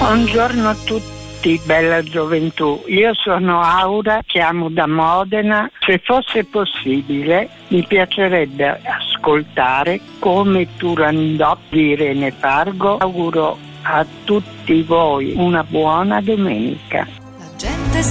Buongiorno a tutti, bella gioventù. Io sono Aura, chiamo da Modena. Se fosse possibile, mi piacerebbe ascoltare Come Turandot di Irene Pargo. Auguro a tutti voi una buona domenica.